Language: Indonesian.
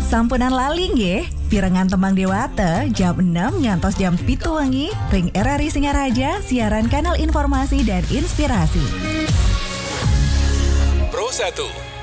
Sampunan laling ye, pirengan Tembang Dewata, jam 6 ngantos jam 7 wengi, ring RRI Singaraja, siaran kanal informasi dan inspirasi. Pro 1